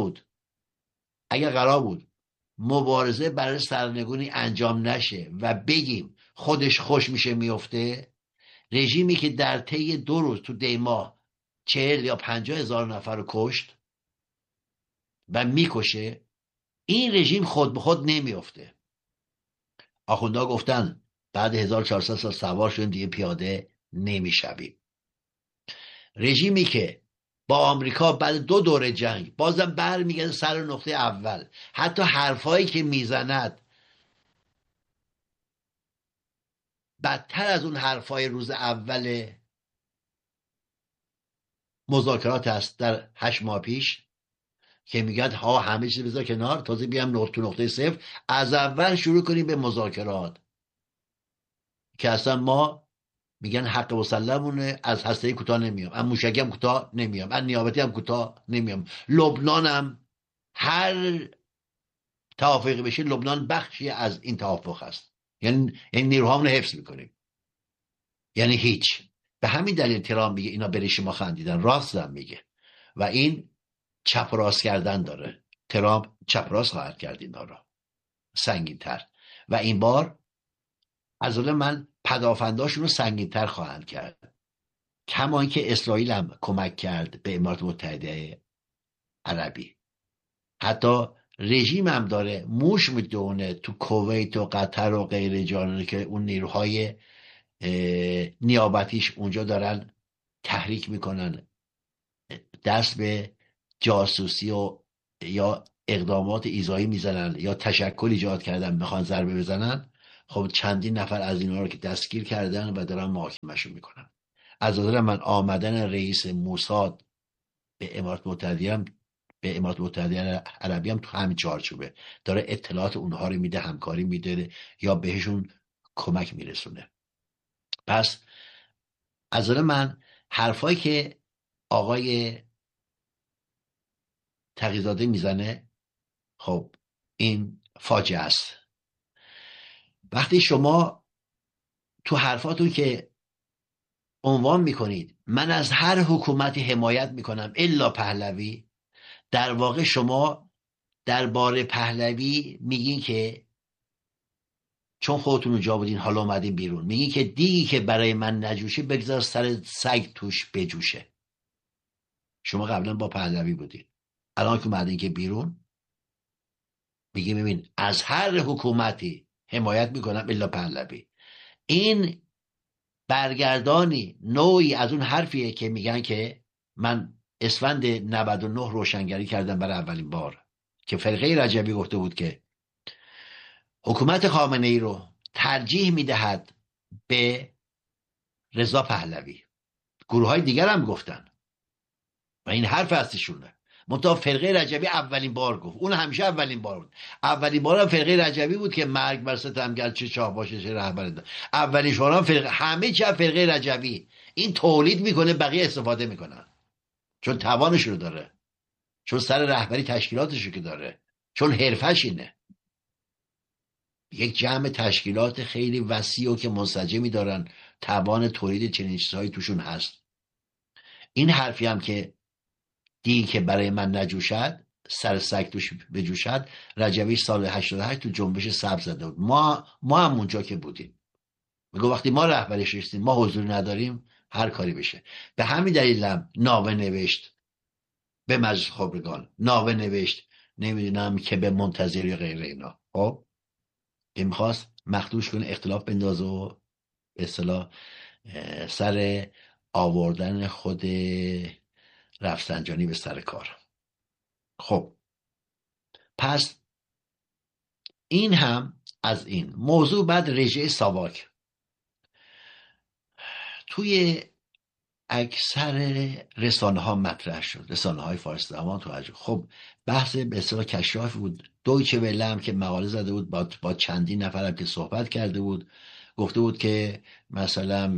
قرار بود مبارزه برای سرنگونی انجام نشه و بگیم خودش خوش میشه میفته، رژیمی که در طی 2 روز تو دیما 40 یا 50 هزار نفر رو کشت و میکشه، این رژیم خود به خود نمیفته. آخوندها گفتن بعد 1400 سال سوار شدیم دیگه پیاده نمیشویم. رژیمی که با آمریکا بعد 2 دوره جنگ بازم برمیگرده سر نقطه اول، حتی حرفایی که میزند بدتر از اون حرفای روز اول مذاکرات است در 8 ماه پیش که میگن ها همه چیز بذار کنار، تازه بیام تو نقطه صفر از اول شروع کنیم به مذاکرات، که اصلا ما میگن حق مسلمونه، از هسته‌ای کوتاه نمیام، از موشکی هم کوتاه نمیام، از نیابتی هم کوتاه نمیام، لبنان هم هر توافقی بشه لبنان بخشی از این توافق هست، یعنی نیروهامون رو حفظ میکنیم، یعنی هیچ. به همین دلیل ترامپ میگه اینا برای شما خندیدن، راست هم میگه و این چپ راست کردن داره. ترامپ چپ راست خواهد کرد اینا رو سنگین تر و این بار از من پدافنداشون رو سنگین تر خواهند کرد، کما اینکه اسرائیل هم کمک کرد به امارات متحده عربی، حتی رژیم هم داره موش میدونه تو کویت و قطر و غیر جانانه که اون نیروهای نیابتیش اونجا دارن تحریک میکنن، دست به جاسوسی و یا اقدامات ایذایی میزنن یا تشکل ایجاد کردن میخوان ضربه بزنن، خب چندین نفر از اینا رو که دستگیر کردن و دارن محاکمهشون میکنن. از نظر من آمدن رئیس موساد به امارات متحده عربی هم تو همین چارچوبه، داره اطلاعات اونها رو میده، همکاری میده یا بهشون کمک میرسونه. پس از نظر من حرفایی که آقای تقی‌زاده میزنه، خب این فاجعه است. وقتی شما تو حرفاتون که عنوان میکنید من از هر حکومتی حمایت میکنم الا پهلوی، در واقع شما درباره پهلوی میگین که چون خودتون اونجا بودین حالا اومدین بیرون، میگین که دیگی که برای من نجوشه بگذار سر سگ توش بجوشه. شما قبلا با پهلوی بودین، الان که اومدین که بیرون میگی ببین از هر حکومتی حمایت میکنم الا پهلوی. این برگردانی نوعی از اون حرفیه که میگن که من اسفند 99 روشنگری کردم برای اولین بار که فرقه رجبی گفته بود که حکومت خامنه ای رو ترجیح میدهد به رضا پهلوی. گروه های دیگر هم گفتن و این حرف هستشونه، منتها فرقه رجبی اولین بار گفت. اون همیشه اولین بار بود. اولین بار هم فرقه رجبی بود که مرگ بر ستمگر چه شاه باشه چه رهبر ده. اولین شورا فرقه، همه چی فرقه رجبی. این تولید میکنه، بقیه استفاده میکنن، چون توانش رو داره، چون سر رهبری تشکیلاتش رو که داره، چون حرفش اینه. یک جمع تشکیلات خیلی وسیع و که منسجمی دارن، توان تولید چنین چیزهایی توشون هست. این حرفی هم که دی که برای من نجوشد سر سگ توش بجوشد، رجبی سال 88 تو جنبش سبز زده بود. ما هم اونجا که بودیم میگه وقتی ما رهبرش نیستیم، ما حضور نداریم، هر کاری بشه. به همین دلیل هم نامه نوشت به مجلس خبرگان، نامه نوشت نمیدونم که به منتظر یا غیر اینا. خب این میخواست مخدوش کنه، اختلاف بندازه و به اصطلاح سر آوردن خود رفسنجانی به سر کار. خب پس این هم از این موضوع. بعد رژه ساواک توی اکثر رسانه ها مطرح شد، رسانه های فارسی زبان تو عجب. خب بحث به اصطلاح کشاف بود. دویچه وله هم که مقاله زده بود، با چندین نفر هم که صحبت کرده بود، گفته بود که مثلا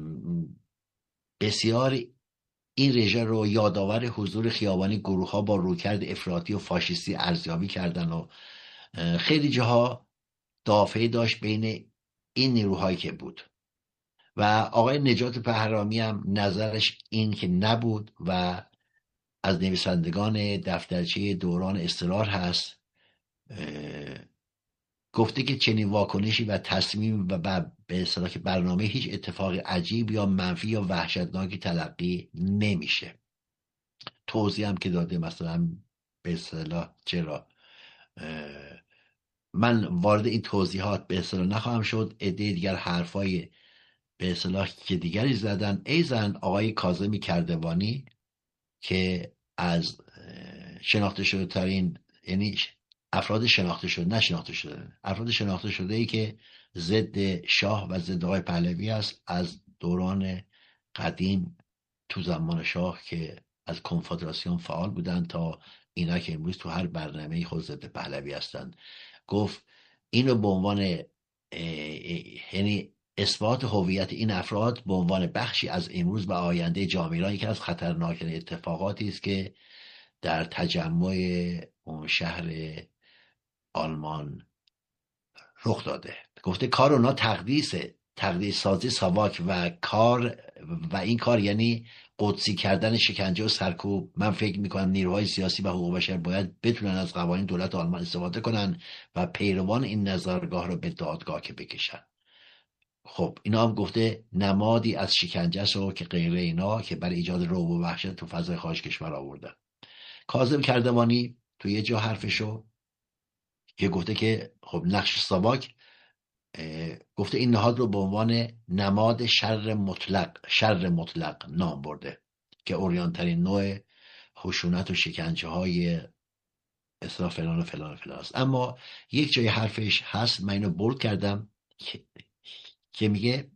بسیار این رژه رو یادآور حضور خیابانی گروه ها با رویکرد افراطی و فاشیستی ارزیابی کردن و خیلی جاها دافعه داشت بین این نیروهایی که بود. و آقای نجات پهرامی هم نظرش این که نبود و از نویسندگان دفترچه دوران اصرار هست، گفته که چنین واکنشی و تصمیم و به اصطلاح که برنامه هیچ اتفاق عجیب یا منفی یا وحشتناکی تلقی نمیشه. توضیح هم که داده مثلا به اصطلاح چرا. من وارد این توضیحات به اصطلاح نخواهم شد. عده دیگر حرفای به اصطلاح که دیگری زدن، ایزن آقای کاظمی کردوانی که از شناخته شده ترین، یعنی افراد شناخته شده، نه شناخته شده، افراد شناخته شده ای که ضد شاه و ضد آقای پهلوی است از دوران قدیم تو زمان شاه که از کنفدراسیون فعال بودن تا اینا که امروز تو هر برنامه خود ضد پهلوی هستند. گفت اینو به عنوان یعنی اثبات هویت این افراد به عنوان بخشی از امروز و آینده جامعه ایران یکی از خطرناکترین اتفاقاتی است که در تجمع اون شهر آلمان رخ داده. گفته کار اونا تقدیس سازی ساواک و این کار یعنی قدسی کردن شکنجه و سرکوب. من فکر میکنم نیروهای سیاسی و حقوق بشر باید بتونن از قوانین دولت آلمان استفاده کنن و پیروان این نظرگاه رو به دادگاه که بکشن. خب اینا هم گفته نمادی از شکنجه است و که غیره اینا که برای ایجاد رعب و وحشت تو فضای خارج کشور آوردن. کاظم کردوانی تو یه جا حرفشو که گفته که خب نقش ساواک، گفته این نهاد رو به عنوان نماد شر مطلق نام برده که اوریانترین نوع خشونت و شکنجه های اصلا فلان و فلان و فلان است. اما یک جای حرفش هست، من اینو بولد کردم که میگه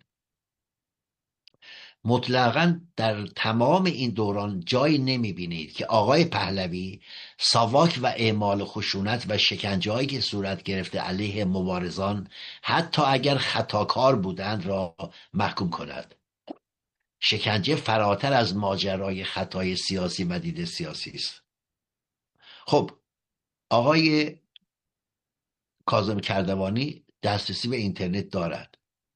مطلقا در تمام این دوران جایی نمیبینید که آقای پهلوی ساواک و اعمال خشونت و شکنجه‌هایی که صورت گرفته علیه مبارزان حتی اگر خطاکار بودند را محکوم کند. شکنجه فراتر از ماجرای خطای سیاسی و دید سیاسی است. خب آقای کاظم کردوانی دسترسی به اینترنت دارد،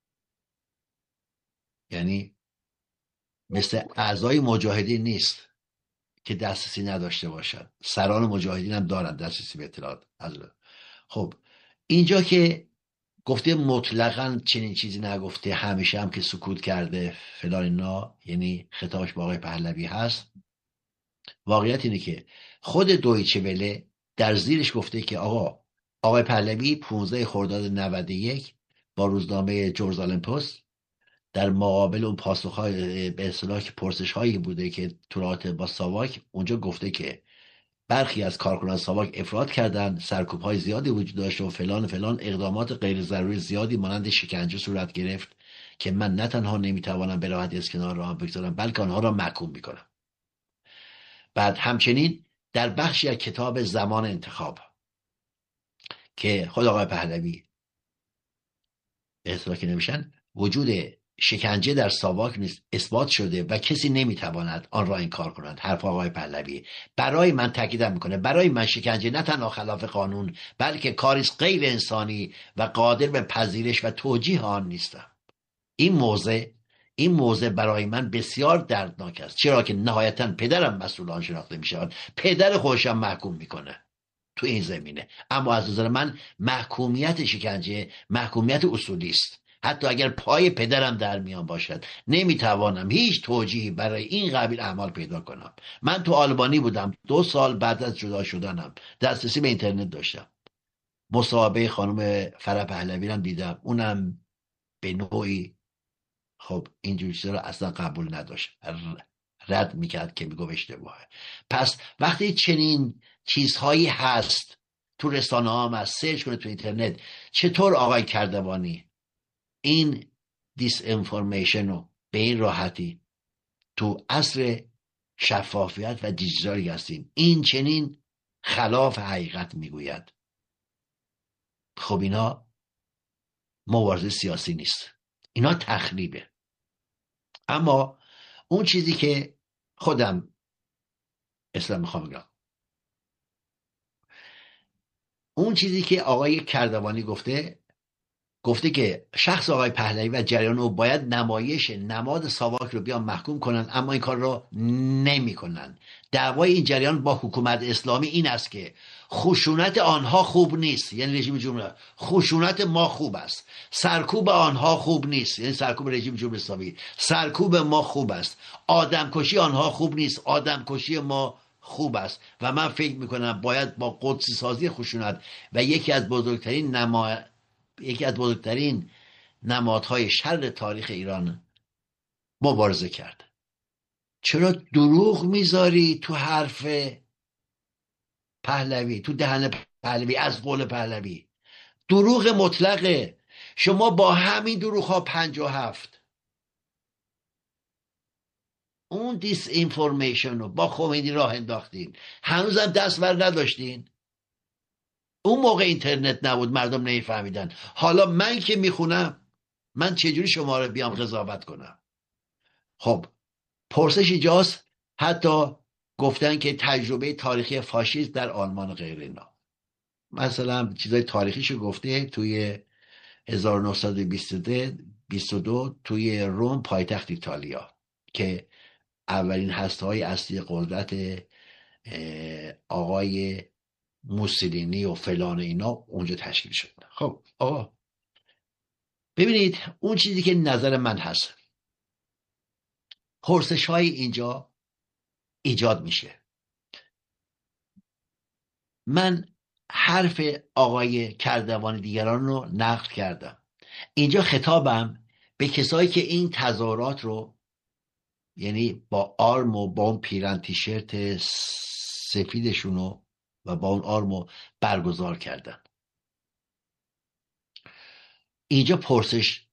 یعنی مثل اعضای مجاهدین نیست که دسترسی نداشته باشد. سران مجاهدین هم دارند دسترسی به اطلاعات. خب اینجا که گفته مطلقا چنین چیزی نگفته، همیشه هم که سکوت کرده فلان اینا، یعنی خطابش با آقای پهلوی هست. واقعیت اینه که خود دویچه وله در زیرش گفته که آقای پهلوی 15 خرداد 91 با روزنامه جورزالم پست در مقابل اون پاسخ‌های به اصطلاح پرسش‌هایی بوده که تو رابطه با ساواک، اونجا گفته که برخی از کارکنان ساواک افراط کردن، سرکوب‌های زیادی وجود داشته و فلان فلان، اقدامات غیر ضروری زیادی مانند شکنجه صورت گرفت که من نه تنها نمیتوانم به راحتی از کنار راه بگذارم بلکه آنها را محکوم میکنم. بعد همچنین در بخشی از کتاب زمان انتخاب که خود آقای پهلوی به اصطلاح که نمیشن، وجود شکنجه در ساواک نیست اثبات شده و کسی نمیتواند آن را انکار کند. حرف آقای پهلوی برای من تاکید میکنه، برای من شکنجه نه تنها خلاف قانون بلکه کاری غیر انسانی و قادر به پذیرش و توجیه آن نیستم. این موضع برای من بسیار دردناک است، چرا که نهایتا پدرم مسئول آن شناخته میشود، پدر خودشم محکوم میکنه تو این زمینه. اما از نظر من محکومیت شکنجه محکومیت اصولی است. حتی اگر پای پدرم در میان باشد نمیتوانم هیچ توجیهی برای این قبیل اعمال پیدا کنم. من تو آلبانی بودم 2 سال بعد از جدا شدنم، دسترسی به اینترنت داشتم، مصاحبه خانم فرح پهلوی هم دیدم، اونم به نوعی خب اینجور چیزا رو اصلا قبول نداشت، رد میکرد که میگو اشتباهه. پس وقتی چنین چیزهایی هست تو رسانه ها هم هست، سرچ کنید تو اینترنت، چطور آقای کردوانی این دیس انفورمیشن رو به این راحتی تو عصر شفافیت و دیجیتالی هستیم این چنین خلاف حقیقت میگوید؟ خب اینا مبارزه سیاسی نیست، اینا تخریبه. اما اون چیزی که خودم اصلا میخوام بگم، اون چیزی که آقای کردوانی گفته که شخص آقای پهلوی و جریان او باید نمایش نماد ساواک رو بیان محکوم کنن، اما این کار رو نمی کنن. دعوای این جریان با حکومت اسلامی این است که خشونت آنها خوب نیست، یعنی رژیم جمهوری، خشونت ما خوب است. سرکوب آنها خوب نیست، یعنی سرکوب رژیم جمهوری اسلامی، سرکوب ما خوب است. آدمکشی آنها خوب نیست، آدمکشی ما خوب است. و من فکر میکنم باید با قدسی سازی خشونت و یکی از بزرگترین نمادهای شر تاریخ ایران مبارزه کرد. چرا دروغ میذاری تو حرف پهلوی، تو دهن پهلوی، از قول پهلوی؟ دروغ مطلقه. شما با همین دروغ ها 57 اون دیس اینفورمیشن رو با خمینی راه انداختین، هنوزم دست بر نداشتین. اون موقع اینترنت نبود، مردم نمیفهمیدن. حالا من که میخونم، من چجوری شما رو بیام قضاوت کنم؟ خب پرسش اینجاست، حتی گفتن که تجربه تاریخی فاشیسم در آلمان و غیر اینا، مثلا چیزای تاریخیشو گفته توی 1922 توی روم پایتخت ایتالیا که اولین هسته‌های اصلی قدرت آقای موسولینی و فلان اینا اونجا تشکیل شد. خب آقا ببینید، اون چیزی که نظر من هست، پرسش های اینجا ایجاد میشه. من حرف آقای کردوانی دیگران رو نقل کردم. اینجا خطابم به کسایی که این تظاهرات رو، یعنی با آرم و با اون پیرن تیشرت سفیدشون رو و با اون آرمو برگزار کردن. اینجا پرسش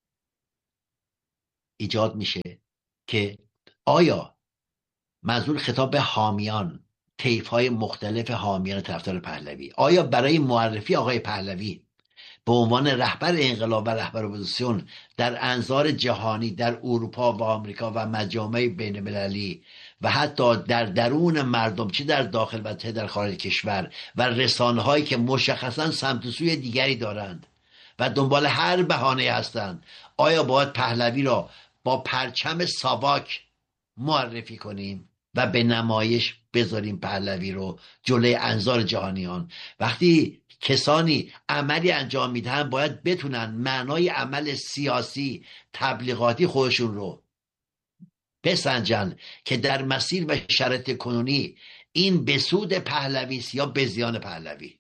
ایجاد میشه که آیا منظور خطاب به حامیان، طیف‌های مختلف حامیان طرفدار پهلوی، آیا برای معرفی آقای پهلوی به عنوان رهبر انقلاب و رهبر اپوزیسیون در انظار جهانی، در اروپا و آمریکا و مجامع بین المللی و حتی در درون مردم، چه در داخل و چه در خارج کشور، و رسانه‌هایی که مشخصا سمت و سوی دیگری دارند و دنبال هر بهانه هستند، آیا باید پهلوی را با پرچم ساواک معرفی کنیم و به نمایش بذاریم پهلوی رو جلوی انظار جهانیان؟ وقتی کسانی عملی انجام میدن باید بتونن معنای عمل سیاسی تبلیغاتی خودشون رو بسنجن که در مسیر و شرایط کنونی این به سود پهلوی است یا به زیان پهلوی.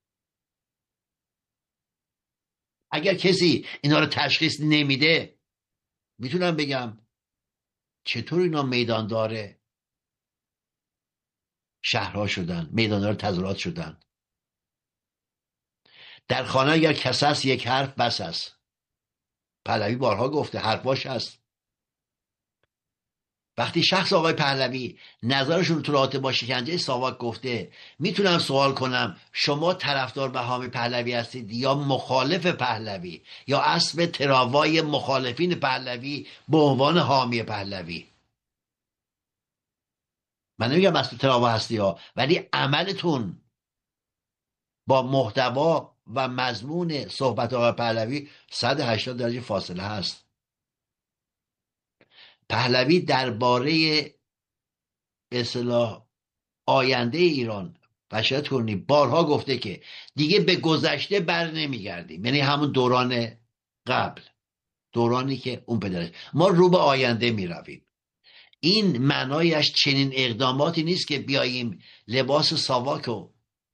اگر کسی اینا رو تشخیص نمیده، میتونم بگم چطور اینا میداندار شهرها شدن، میداندار تظاهرات شدن. در خانه اگر کس هست یک حرف بس است. پهلوی بارها گفته حرفاش هست. وقتی شخص آقای پهلوی نظرشون تو رابطه با شکنجه ساواک گفته، میتونم سوال کنم شما طرفدار و حامی پهلوی هستید یا مخالف پهلوی، یا اسب تراوای مخالفین پهلوی به عنوان حامی پهلوی؟ من نمیگم اسب تراوا هستی ها، ولی عملتون با محتوا و مضمون صحبت آقای پهلوی 180 درجه فاصله هست. پهلوی درباره به اصطلاح آینده ایران و شاید کنی بارها گفته که دیگه به گذشته بر نمیگردیم، یعنی همون دوران قبل، دورانی که اون پدرش، ما رو به آینده میرویم. این معنایش چنین اقداماتی نیست که بیاییم لباس ساواک و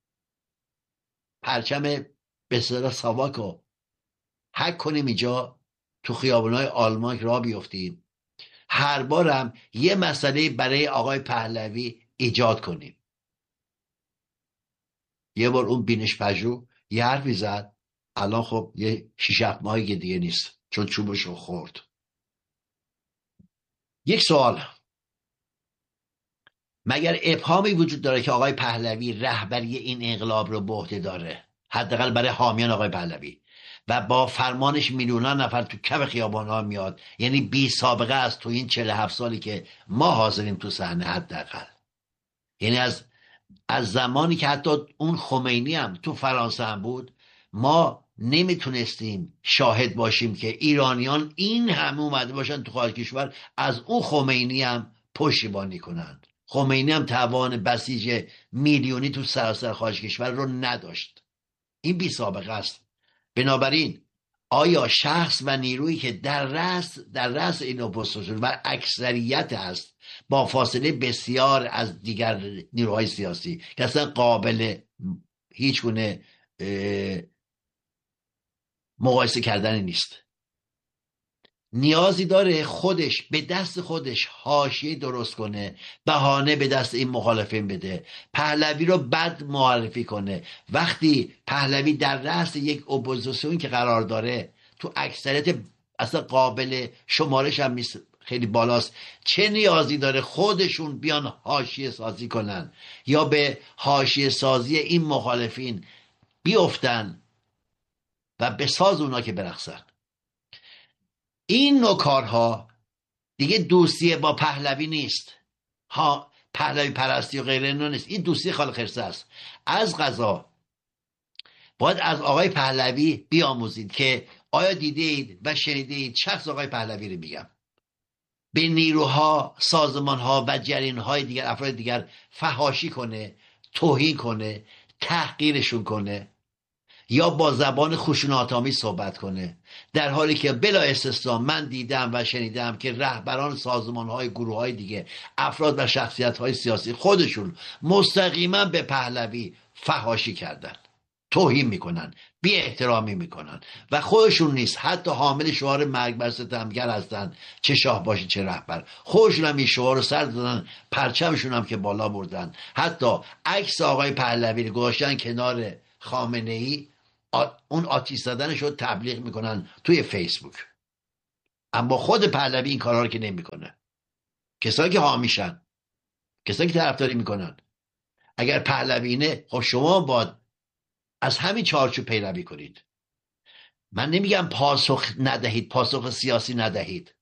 پرچم به اصطلاح ساواک رو حک کنیم اینجا تو خیابان‌های آلمان را بیفتیم، هر بارم یه مسئله برای آقای پهلوی ایجاد کنیم. یه بار اون بینش پژوه یه حرفی زد، الان خب یه 6-7 ماهی که دیگه نیست چون چوبشو خورد. یک سوال، مگر ابهامی وجود داره که آقای پهلوی رهبری این انقلاب رو به عهده داره، حداقل برای حامیان آقای پهلوی، و با فرمانش میلیون‌ها نفر تو کف خیابان‌ها میاد، یعنی بی سابقه است تو این 47 سالی که ما حاضریم تو صحنه، حداقل یعنی از زمانی که حتی اون خمینی هم تو فرانسه هم بود، ما نمیتونستیم شاهد باشیم که ایرانیان این همه اومده باشن تو خارج کشور از اون خمینی هم پشتیبانی کنند. خمینی هم توان بسیج میلیونی تو سراسر خارج کشور رو نداشت. این بی سابقه است. بنابراین آیا شخص و نیرویی که در رأس این اپوزیسیون و اکثریت هست، با فاصله بسیار از دیگر نیروهای سیاسی که اصلا قابل هیچ گونه مقایسه کردن نیست، نیازی داره خودش به دست خودش حاشیه درست کنه، بهانه به دست این مخالفین بده، پهلوی رو بد معرفی کنه؟ وقتی پهلوی در رأس یک اپوزیسیون که قرار داره، تو اکثریت اصلا قابل شمارش هم خیلی بالاست، چه نیازی داره خودشون بیان حاشیه سازی کنن یا به حاشیه سازی این مخالفین بیفتن و به ساز اونا که برقصن؟ این نوع کارها دیگه دوستی با پهلوی نیست، پهلوی پرستی و غیره اینا نیست، این دوستی خال خرسه است. از قضا باید از آقای پهلوی بیاموزید که آیا دیدید و شنیدید شخص آقای پهلوی رو میگم به نیروها، سازمانها و جریانهای دیگر، افراد دیگر فحاشی کنه، توهین کنه، تحقیرشون کنه یا با زبان خشونت‌آمیز صحبت کنه، در حالی که بلا استثنا من دیدم و شنیدم که رهبران سازمان‌های، گروه‌های دیگه، افراد و شخصیت‌های سیاسی خودشون مستقیما به پهلوی فحاشی کردن. توهین میکنن، بی احترامی میکنن و خودشون نیست، حتی حامل شعار مرگ بر ستمگر هستن، چه شاه باشه چه رهبر، خودشون هم این شعار رو سر دادن، پرچمشون هم که بالا بردن، حتی عکس آقای پهلوی رو گذاشتن کنار خامنه ای، اون آتیش زدنش رو تبلیغ میکنن توی فیسبوک. اما خود پهلوی این کارا رو که نمیکنه. کسایی که حامیشن، کسایی که طرفداری میکنن، اگر پهلوینه خب شما باید از همین چارچوب پیروی کنید. من نمیگم پاسخ ندهید، پاسخ سیاسی ندهید،